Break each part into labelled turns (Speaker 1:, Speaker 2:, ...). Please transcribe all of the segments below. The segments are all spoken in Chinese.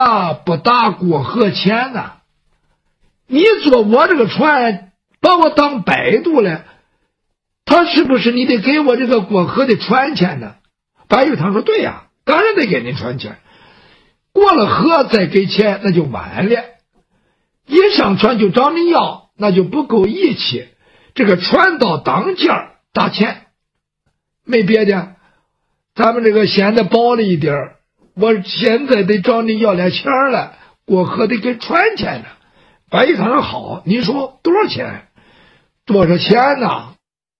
Speaker 1: 啊，不打过河钱呐！你坐我这个船，把我当摆渡了，他是不是你得给我这个过河的船钱呢？白玉堂说：“对呀，当然得给您船钱。过了河再给钱，那就晚了。一上船就找你要，那就不够义气。这个船到当价打钱，没别的。咱们这个显得薄了一点，我现在得找你要点钱了，过河得给船钱呢。”白玉堂说：“好，你说多少钱？多少钱呢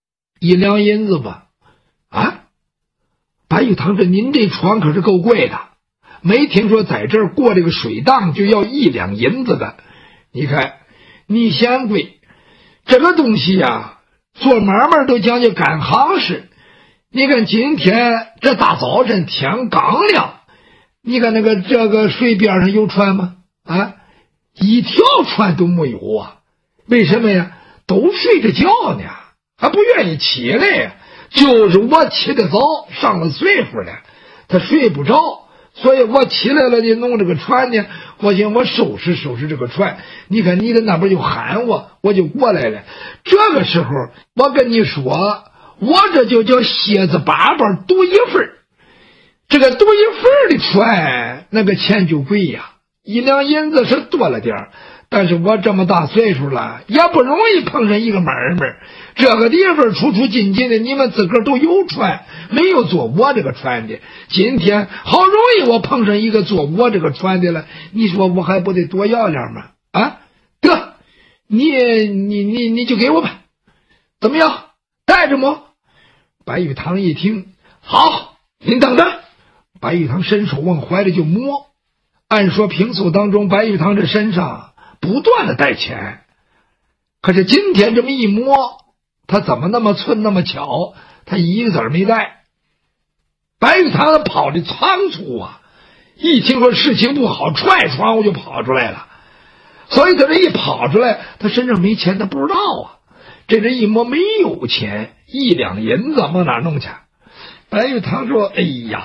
Speaker 1: ？1两银子吧。”啊！白玉堂说：“您这船可是够贵的，没听说在这儿过这个水档就要1两银子的。你看，你嫌贵，这个东西呀，做买卖都讲究赶行市。你看今天这大早晨天刚亮，你看那个这个水边上有船吗？啊，一条船都没有啊！为什么呀？都睡着觉呢，还不愿意起来呀。就是我起得早，上了岁数了，他睡不着，所以我起来了，就弄这个船呢。我寻我收拾收拾这个船。你看你在那边就喊我，我就过来了。这个时候，我跟你说，我这就叫蝎子粑粑独一份。这个独一份的船，那个钱就贵呀，1两银子是多了点儿。但是我这么大岁数了，也不容易碰上一个买卖。这个地方出出进进的，你们自个儿都有船，没有坐我这个船的。今天好容易我碰上一个坐我这个船的了，你说我还不得多要点吗？啊，得，你就给我吧，怎么样？带着吗？白玉堂一听，好，您等着。白玉堂伸手往怀里就摸。按说平素当中，白玉堂这身上不断的带钱，可是今天这么一摸，他怎么那么寸那么巧，他一个子儿没带。白玉堂他跑的仓促啊，一听说事情不好，踹窗户就跑出来了。所以他这一跑出来，他身上没钱，他不知道啊。这人一摸没有钱，1两银子往哪弄去？白玉堂说：“哎呀，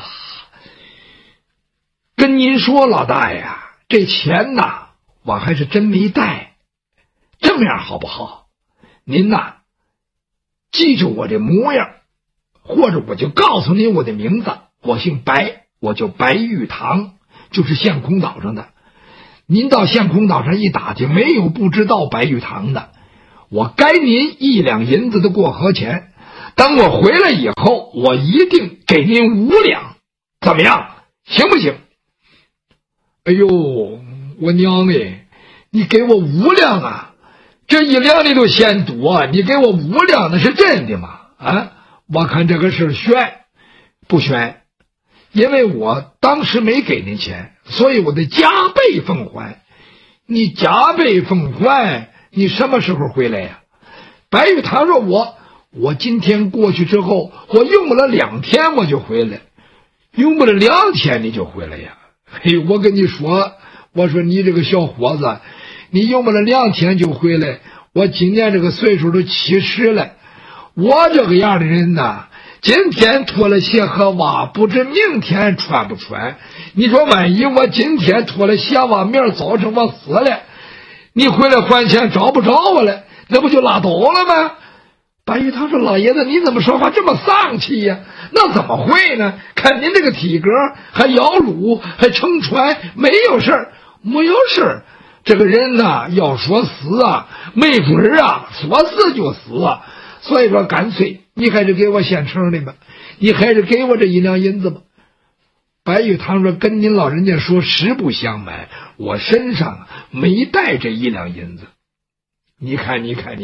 Speaker 1: 跟您说老大爷，这钱呐我还是真没带。这么样好不好？您呐记住我这模样，或者我就告诉您我的名字，我姓白，我叫白玉堂，就是陷空岛上的。您到陷空岛上一打听，没有不知道白玉堂的。我该您1两银子的过河钱，等我回来以后，我一定给您5两，怎么样？行不行？”哎呦，我娘哎，你给我5两啊！这1两你都嫌多，你给我5两那是真的吗？啊，我看这个事悬不悬？因为我当时没给您钱，所以我得加倍奉还。你加倍奉还，你什么时候回来呀？白玉堂说：“我今天过去之后，我用不了2天我就回来，用不了2天你就回来呀。”嘿，我跟你说，我说你这个小伙子，你用不了2天就回来。我今年这个岁数都70了，我这个样的人呐，今天脱了鞋和袜，不知明天穿不穿。你说万一我今天脱了鞋袜，明儿早晨我死了，你回来还钱找不着我了，那不就拉倒了吗？白玉堂说：“老爷子，你怎么说话这么丧气呀？那怎么会呢？看您这个体格，还摇橹，还撑船，没有事儿，没有事儿。这个人呐，要说死啊，没准啊，说死就死啊。所以说，干脆你还是给我现成的吧，你还是给我这1两银子吧。”白玉堂说：“跟您老人家说，实不相瞒，我身上没带这1两银子。你看。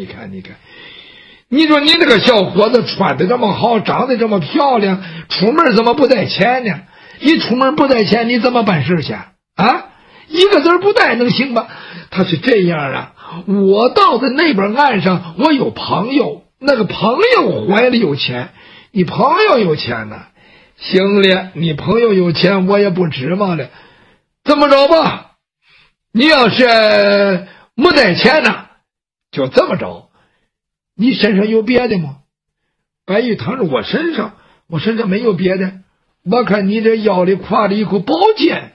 Speaker 1: 你说你这个小伙子穿得这么好，长得这么漂亮，出门怎么不带钱呢？一出门不带钱，你怎么办事去啊？一个字不带能行吗？”他是这样啊，我到在那边岸上，我有朋友，那个朋友怀里有钱，你朋友有钱呢，行了，你朋友有钱，我也不指望了。这么着吧，你要是没带钱呢，就这么着。你身上有别的吗？白玉堂说：“我身上没有别的。我看你这腰里挎着一口宝剑，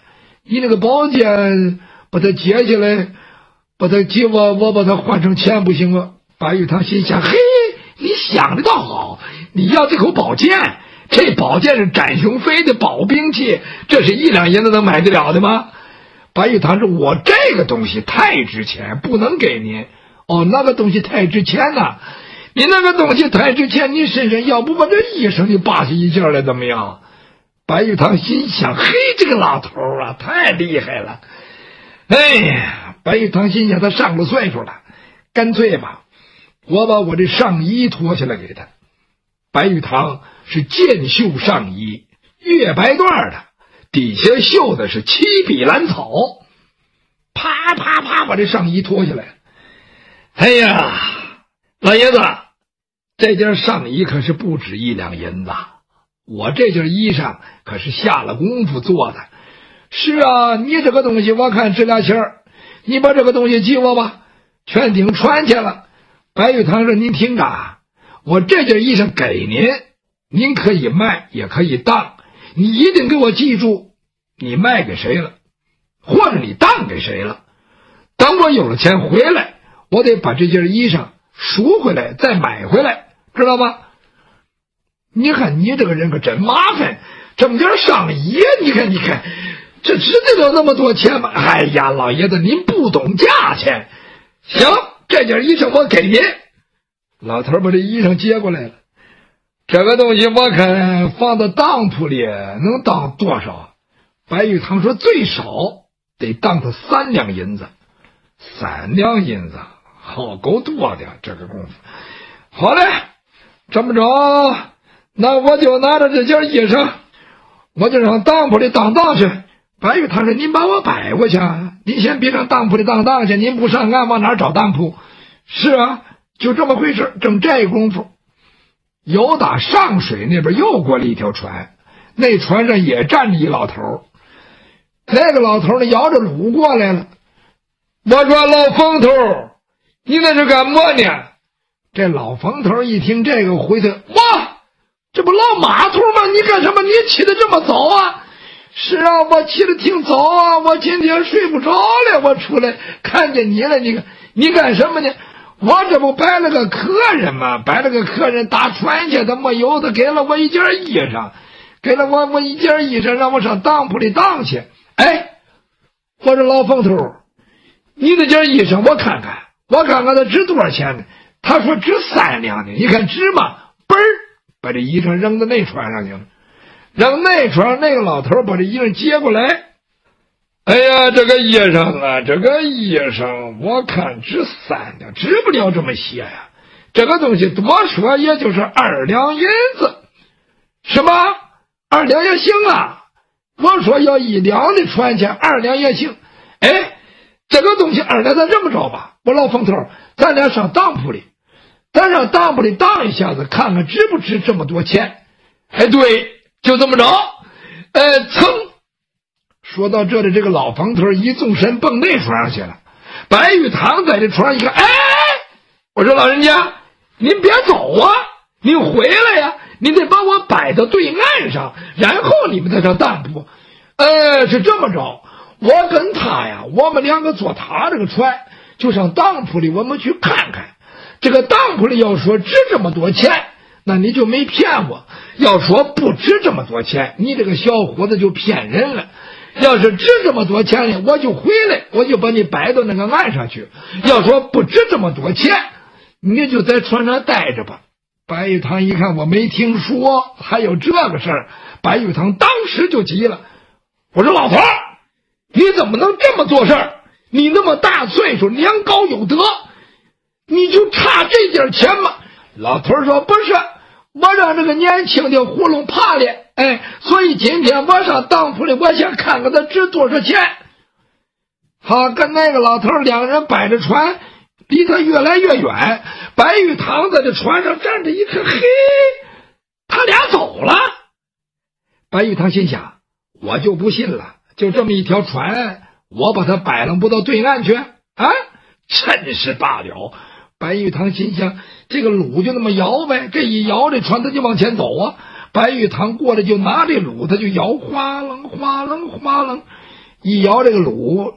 Speaker 1: 你那个宝剑把它解下来，把它借我把它换成钱不行吗？白玉堂心想，嘿，你想的倒好，你要这口宝剑，这宝剑是展雄飞的宝兵器，这是1两银子能买得了的吗？白玉堂说，我这个东西太值钱，不能给您。哦，那个东西太值钱了，你那个东西太值钱，你身上要不把这衣裳你扒下一件来怎么样？白玉堂心想，嘿，这个老头啊，太厉害了。哎呀，白玉堂心想，他上了岁数了，干脆吧，我把我这上衣脱下来给他。白玉堂是箭袖上衣，月白缎的，底下绣的是七笔兰草，啪啪啪把这上衣脱下来。哎呀，老爷子，这件上衣可是不止1两银子，我这件衣裳可是下了功夫做的。是啊，你这个东西我看值俩钱儿，你把这个东西寄我吧，全顶穿去了。白玉堂说，您听着，我这件衣裳给您，您可以卖也可以当，你一定给我记住，你卖给谁了，或者你当给谁了。等我有了钱回来，我得把这件衣裳赎回来再买回来，知道吗？你看你这个人可真麻烦，这么点上衣，你看这值得了那么多钱吗？哎呀，老爷子您不懂价钱。行，这件衣裳我给您。老头把这衣裳接过来了，这个东西我看放到当铺里能当多少？白玉堂说，最少得当他3两银子。3两银子，好够多的这个功夫。好嘞，这么着，那我就拿着这件衣裳，我就上当铺里当去。白玉堂说，您把我摆过去，您先别上当铺里当去，您不上岸往哪找当铺？是啊，就这么回事。正这功夫，有打上水那边又过了一条船，那船上也站着一老头，那个老头呢摇着橹过来了。我说，老冯头，你那是干么呢？这老冯头一听这个，回头，哇，这不老马头吗？你干什么？你起得这么早啊？是啊，我起得挺早啊，我今天睡不着了，我出来看见你了。你干什么呢？我这不摆了个客人吗？摆了个客人打船去，他没有，他给了我一件衣裳，给了我一件衣裳，让我上当铺里当去。哎，我说老冯头，你那件衣裳我看看它值多少钱呢？他说值3两呢。你看值吗？嘣儿，把这衣裳扔到那船上去了。扔那船，那个老头把这衣裳接过来。哎呀，这个衣裳我看值3两，值不了这么些呀。这个东西多说也就是2两银子。什么？2两也行啊？我说要1两的船钱，2两也行。哎，这个东西2两，咱这么着吧，我老冯头，咱俩上当铺里，当一下子，看看值不值这么多钱。哎，对，就这么着。噌，说到这里，这个老冯头一纵身蹦那船上去了。白玉堂在这船上一看，哎，我说老人家，您别走啊，您回来呀，您得把我摆到对岸上，然后你们再上当铺。是这么着，我跟他呀，我们2个坐他这个船，就上当铺里我们去看看。这个当铺里要说值这么多钱，那你就没骗我；要说不值这么多钱，你这个小伙子就骗人了。要是值这么多钱呢，我就回来，我就把你摆到那个岸上去；要说不值这么多钱，你就在船上待着吧。白玉堂一看我没听说还有这个事儿，白玉堂当时就急了。我说老头，你怎么能这么做事儿？你那么大岁数，年高有德，你就差这点钱吗？老头说，不是，我让这个年轻的糊弄怕了，所以今天我上当铺里，我想看看他值多少钱。好，跟那个老头2个人摆着船，离他越来越远。白玉堂在这船上站着一看，嘿，他俩走了。白玉堂心想，我就不信了，就这么一条船，我把它摆弄不到对岸去啊！真是罢了。白玉堂心想，这个橹就那么摇呗，这一摇，这船它就往前走啊。白玉堂过来就拿这橹，他就摇，哗楞哗楞哗楞， 一摇这个橹，